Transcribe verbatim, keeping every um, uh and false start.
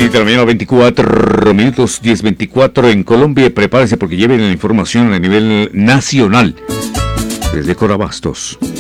siete de la mañana, veinticuatro minutos, diez veinticuatro en Colombia. Prepárese porque lleven la información a nivel nacional. Desde Corabastos.